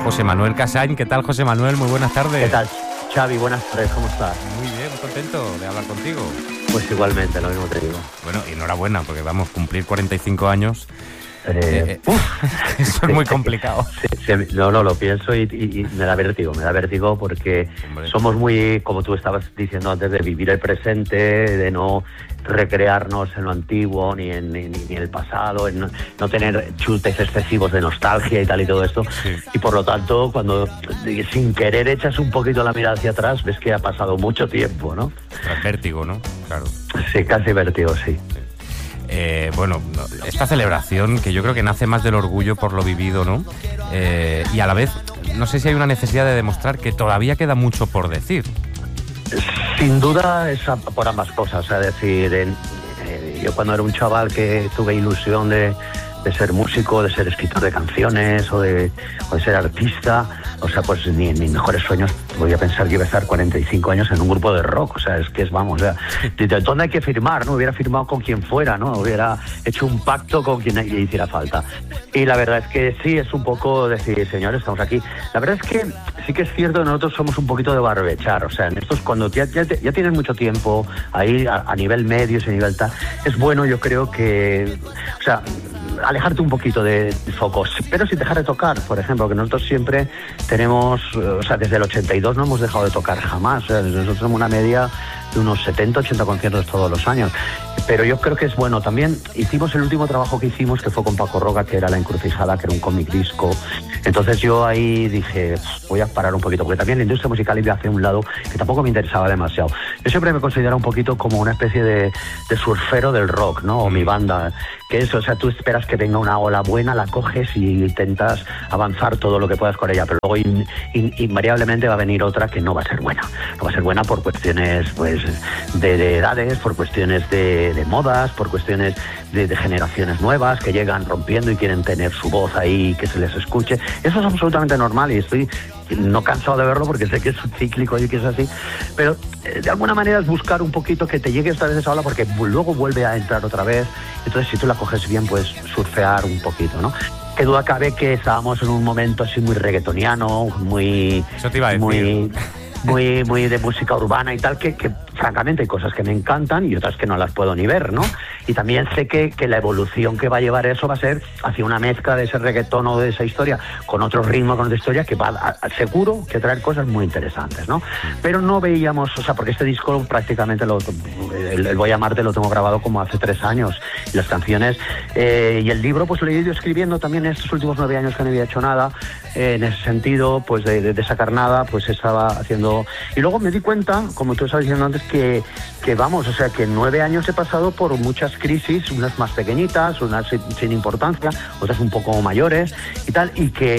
José Manuel Casañ. ¿Qué tal, José Manuel? Muy buenas tardes. ¿Qué tal, Xavi? Buenas tardes, ¿cómo estás? Muy bien, muy contento de hablar contigo. Pues igualmente, lo mismo te digo. Bueno, y enhorabuena, porque vamos a cumplir 45 años. Eso es muy complicado. Sí, no, lo pienso y me da vértigo porque somos muy, como tú estabas diciendo antes, de vivir el presente, de no recrearnos en lo antiguo ni en el pasado, en no tener chutes excesivos de nostalgia y tal y todo esto. Sí. Y por lo tanto, cuando sin querer echas un poquito la mirada hacia atrás, ves que ha pasado mucho tiempo, ¿no? Tras vértigo, ¿no? Claro. Sí, casi vértigo, sí. Bueno, esta celebración que yo creo que nace más del orgullo por lo vivido, ¿no? Y a la vez, no sé si hay una necesidad de demostrar que todavía queda mucho por decir. Sin duda es por ambas cosas, es decir, yo cuando era un chaval que tuve ilusión de ser músico, de ser escritor de canciones o de ser artista, o sea, pues ni en mis mejores sueños podía pensar que iba a estar 45 años en un grupo de rock, o sea, vamos, o sea, ¿dónde hay que firmar? ¿No? Hubiera firmado con quien fuera, ¿no? Hubiera hecho un pacto con quien le hiciera falta. Y la verdad es que sí, es un poco decir, señores, estamos aquí. La verdad es que sí que es cierto que nosotros somos un poquito de barbechar, o sea, en estos cuando ya tienes mucho tiempo ahí a nivel medio, a nivel tal, es bueno, yo creo que, o sea, alejarte un poquito de focos, pero sin dejar de tocar, por ejemplo, que nosotros siempre tenemos, o sea, desde el 82 no hemos dejado de tocar jamás, o sea, nosotros tenemos una media de unos 70, 80 conciertos todos los años, pero yo creo que es bueno. También hicimos el último trabajo que hicimos, que fue con Paco Roca, que era La Encrucijada, que era un cómic disco, entonces yo ahí dije, voy a parar un poquito, porque también la industria musical iba hacia un lado que tampoco me interesaba demasiado. Yo siempre me considero un poquito como una especie de surfero del rock, ¿no? O mi banda, que es, o sea, tú esperas que venga una ola buena, la coges y intentas avanzar todo lo que puedas con ella, pero luego invariablemente va a venir otra que no va a ser buena. No va a ser buena por cuestiones, pues, de edades, por cuestiones de modas, por cuestiones de generaciones nuevas que llegan rompiendo y quieren tener su voz ahí, que se les escuche. Eso es absolutamente normal y estoy no cansado de verlo porque sé que es cíclico y que es así, pero de alguna manera es buscar un poquito que te llegue esta vez esa ola porque luego vuelve a entrar otra vez. Entonces, si tú la coges bien, puedes surfear un poquito, ¿no? Qué duda cabe que estábamos en un momento así muy reggaetoniano, muy... Eso te iba a decir. Muy de música urbana y tal, que francamente hay cosas que me encantan y otras que no las puedo ni ver, ¿no? Y también sé que la evolución que va a llevar eso va a ser hacia una mezcla de ese reggaetón o de esa historia con otro ritmo, con otra historia, que va seguro que traer cosas muy interesantes, ¿no? Pero no veíamos, o sea, porque este disco prácticamente el Voy a Marte lo tengo grabado como hace 3 años, y las canciones y el libro pues lo he ido escribiendo también estos últimos 9 años que no había hecho nada, en ese sentido, pues de sacar nada, pues estaba haciendo. Y luego me di cuenta, como tú estabas diciendo antes, que vamos, o sea, que en 9 años he pasado por muchas crisis, unas más pequeñitas, unas sin importancia, otras un poco mayores y tal, y que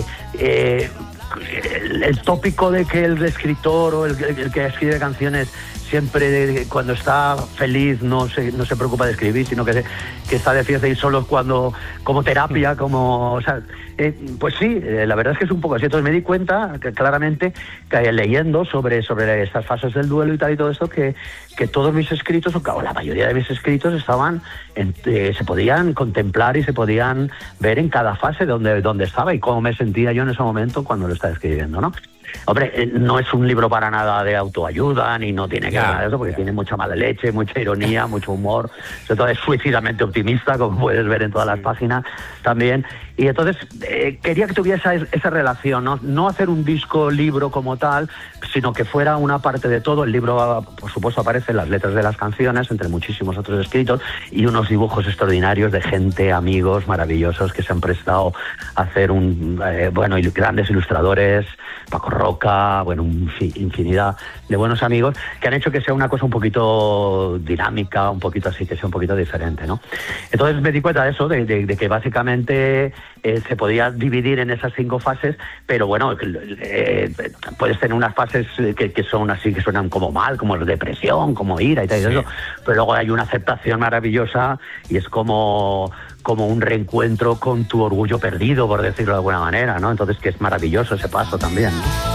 el tópico de que el escritor o el que escribe canciones siempre cuando está feliz no se preocupa de escribir, sino que está de fiesta y solo cuando como terapia, como, o sea, pues sí, la verdad es que es un poco así. Entonces me di cuenta que claramente que leyendo sobre estas fases del duelo y tal y todo esto, que todos mis escritos, o la mayoría de mis escritos estaban se podían contemplar y se podían ver en cada fase donde estaba y cómo me sentía yo en ese momento cuando lo estaba escribiendo, ¿no? Hombre, no es un libro para nada de autoayuda, ni no tiene que ver nada de eso, porque tiene mucha mala leche, mucha ironía, mucho humor. Sobre todo es suicidamente optimista, como puedes ver en todas las páginas también. Y entonces quería que tuviese esa relación, ¿no? No hacer un disco-libro como tal, sino que fuera una parte de todo. El libro, por supuesto, aparecen las letras de las canciones, entre muchísimos otros escritos, y unos dibujos extraordinarios de gente, amigos maravillosos que se han prestado a hacer y grandes ilustradores, Paco Roca, infinidad de buenos amigos que han hecho que sea una cosa un poquito dinámica, un poquito así, que sea un poquito diferente, ¿no? Entonces me di cuenta de eso, de que básicamente se podía dividir en esas 5 fases, pero bueno, puedes tener unas fases que son así, que suenan como mal, como depresión, como ira y tal, sí. Eso, pero luego hay una aceptación maravillosa y es como un reencuentro con tu orgullo perdido, por decirlo de alguna manera, ¿no? Entonces, que es maravilloso ese paso también, ¿no?